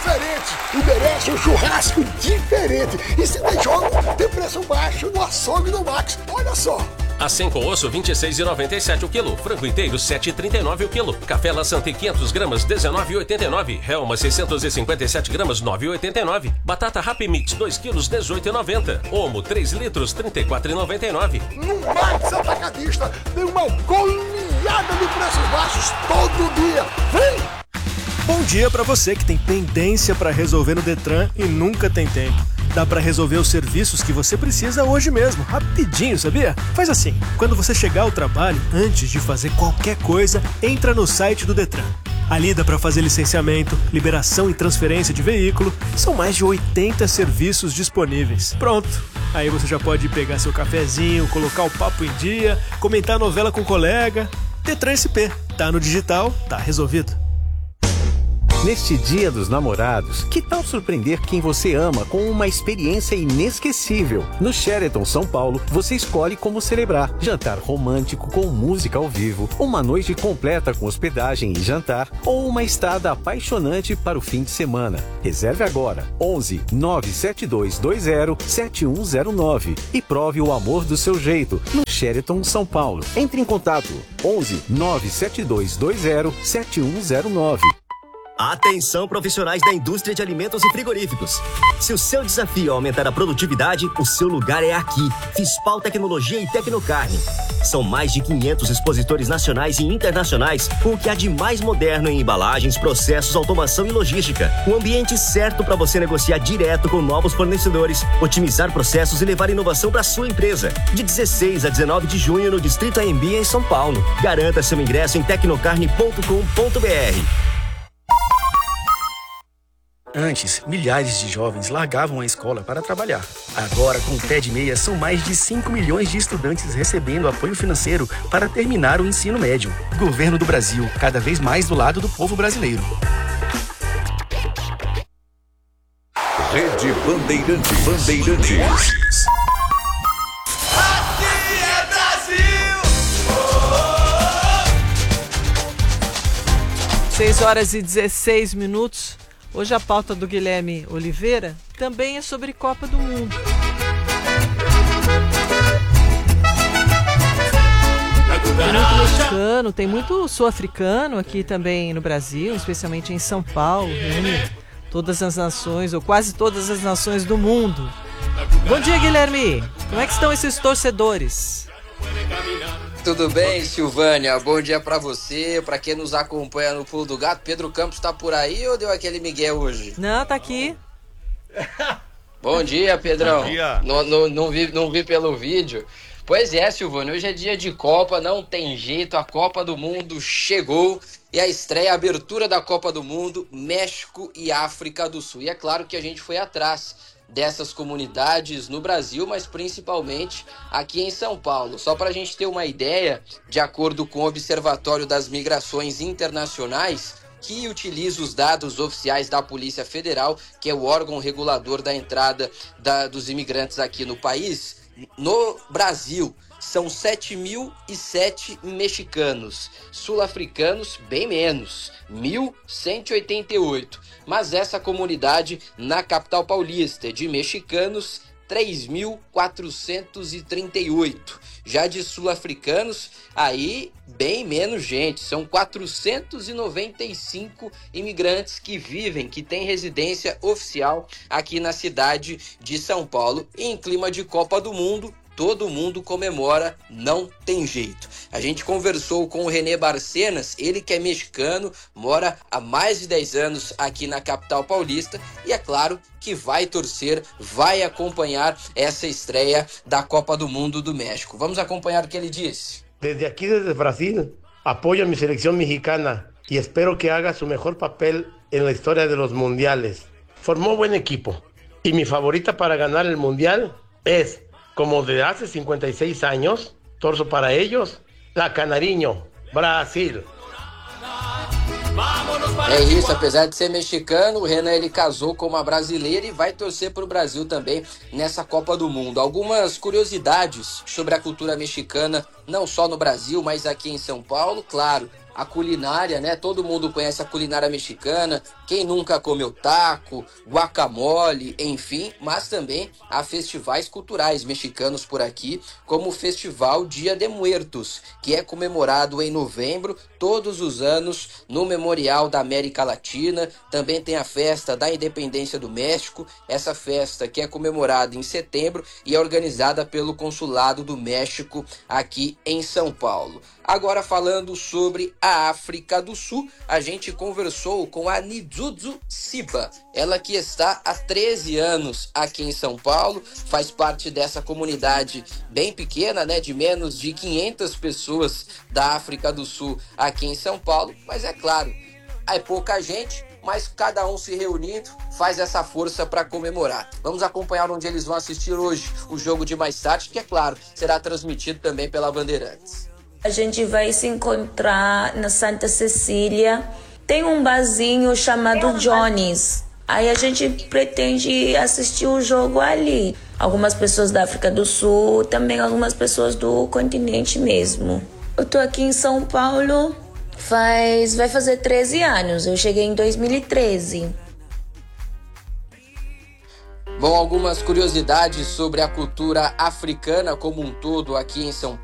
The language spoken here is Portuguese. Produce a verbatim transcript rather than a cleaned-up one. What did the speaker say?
diferente e merece um churrasco diferente. E se tem jogo, tem preço baixo no açougue do Max. Olha só. Assim com osso, vinte e seis reais e noventa e sete centavos o quilo. Frango inteiro, sete reais e trinta e nove centavos o quilo. Café Laçante quinhentas gramas, dezenove reais e oitenta e nove centavos. Helma seiscentos e cinquenta e sete gramas, nove reais e oitenta e nove centavos. Batata Happy Mix, dois quilos, dezoito reais e noventa centavos. Omo, três litros, trinta e quatro reais e noventa e nove centavos. No Max Atacadista tem uma goleada de preços baixos todo dia. Vem! Bom dia para você que tem pendência para resolver no Detran e nunca tem tempo. Dá para resolver os serviços que você precisa hoje mesmo, rapidinho, sabia? Faz assim, quando você chegar ao trabalho, antes de fazer qualquer coisa, entra no site do Detran. Ali dá para fazer licenciamento, liberação e transferência de veículo. São mais de oitenta serviços disponíveis. Pronto! Aí você já pode pegar seu cafezinho, colocar o papo em dia, comentar a novela com o colega. Detran S P. Tá no digital, tá resolvido. Neste Dia dos Namorados, que tal surpreender quem você ama com uma experiência inesquecível? No Sheraton São Paulo, você escolhe como celebrar. Jantar romântico com música ao vivo, uma noite completa com hospedagem e jantar, ou uma estada apaixonante para o fim de semana. Reserve agora, onze nove sete dois dois zero sete um zero nove e prove o amor do seu jeito no Sheraton São Paulo. Entre em contato, onze nove sete dois dois zero sete um zero nove. Atenção, profissionais da indústria de alimentos e frigoríficos. Se o seu desafio é aumentar a produtividade, o seu lugar é aqui. Fispal Tecnologia e Tecnocarne. São mais de quinhentos expositores nacionais e internacionais com o que há de mais moderno em embalagens, processos, automação e logística. O ambiente certo para você negociar direto com novos fornecedores, otimizar processos e levar inovação para sua empresa. De dezesseis a dezenove de junho no Distrito A M B em São Paulo. Garanta seu ingresso em tecnocarne ponto com ponto br. Antes, milhares de jovens largavam a escola para trabalhar. Agora, com o Pé de Meia, são mais de cinco milhões de estudantes recebendo apoio financeiro para terminar o ensino médio. Governo do Brasil, cada vez mais do lado do povo brasileiro. Rede Bandeirantes. Bandeirantes. Aqui é Brasil! seis horas e dezesseis minutos. Hoje a pauta do Guilherme Oliveira também é sobre Copa do Mundo. Tem muito mexicano, tem muito sul-africano aqui também no Brasil, especialmente em São Paulo, reúne todas as nações, ou quase todas as nações do mundo. Bom dia, Guilherme! Como é que estão esses torcedores? Tudo bem, Silvânia? Bom dia pra você, pra quem nos acompanha no Pulo do Gato. Pedro Campos tá por aí ou deu aquele migué hoje? Não, tá aqui. Bom dia, Pedrão. Bom dia. Não, não, não, vi, não vi pelo vídeo. Pois é, Silvânia, hoje é dia de Copa, não tem jeito, a Copa do Mundo chegou e a estreia, a abertura da Copa do Mundo, México e África do Sul. E é claro que a gente foi atrás dessas comunidades no Brasil, mas principalmente aqui em São Paulo. Só para a gente ter uma ideia, de acordo com o Observatório das Migrações Internacionais, que utiliza os dados oficiais da Polícia Federal, que é o órgão regulador da entrada da, dos imigrantes aqui no país, no Brasil são sete mil e sete mexicanos, sul-africanos bem menos, mil cento e oitenta e oito. Mas essa comunidade na capital paulista é de mexicanos, três mil quatrocentos e trinta e oito. Já de sul-africanos, aí bem menos gente, são quatrocentos e noventa e cinco imigrantes que vivem, que têm residência oficial aqui na cidade de São Paulo. E em clima de Copa do Mundo, todo mundo comemora, não tem jeito. A gente conversou com o René Barcenas, ele que é mexicano, mora há mais de dez anos aqui na capital paulista e é claro que vai torcer, vai acompanhar essa estreia da Copa do Mundo do México. Vamos acompanhar o que ele disse. Desde aqui, desde Brasil, apoyo a mi selección mexicana y espero que haga su mejor papel en la historia de los mundiales. Formó buen equipo y mi favorita para ganar el mundial es, como de hace cincuenta y seis años, torzo para ellos, la Canariño, Brasil. É isso, apesar de ser mexicano, o Renan ele casou com uma brasileira e vai torcer para o Brasil também nessa Copa do Mundo. Algumas curiosidades sobre a cultura mexicana, não só no Brasil, mas aqui em São Paulo, claro. a culinária, né? Todo mundo conhece a culinária mexicana, quem nunca comeu taco, guacamole, enfim, mas também há festivais culturais mexicanos por aqui, como o Festival Dia de Muertos, que é comemorado em novembro, todos os anos, no Memorial da América Latina. Também tem a Festa da Independência do México, essa festa que é comemorada em setembro e é organizada pelo Consulado do México aqui em São Paulo. Agora, falando sobre a África do Sul, a gente conversou com a Nidzudzu Siba, ela que está há treze anos aqui em São Paulo, faz parte dessa comunidade bem pequena, né, de menos de quinhentas pessoas da África do Sul aqui em São Paulo, mas é claro, é pouca gente, mas cada um se reunindo faz essa força para comemorar. Vamos acompanhar onde eles vão assistir hoje o jogo de mais tarde, que é claro, será transmitido também pela Bandeirantes. A gente vai se encontrar na Santa Cecília. Tem um barzinho chamado Johnny's. Aí a gente pretende assistir o jogo ali. Algumas pessoas da África do Sul, também algumas pessoas do continente mesmo. Eu tô aqui em São Paulo faz... vai fazer treze anos. Eu cheguei em dois mil e treze. Bom, algumas curiosidades sobre a cultura africana como um todo aqui em São Paulo.